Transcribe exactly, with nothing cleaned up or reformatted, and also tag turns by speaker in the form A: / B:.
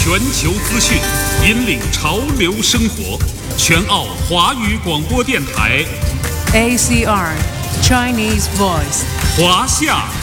A: 全球资讯，引领潮流生活。全澳华语广播电台
B: A C R Chinese Voice，
A: 华夏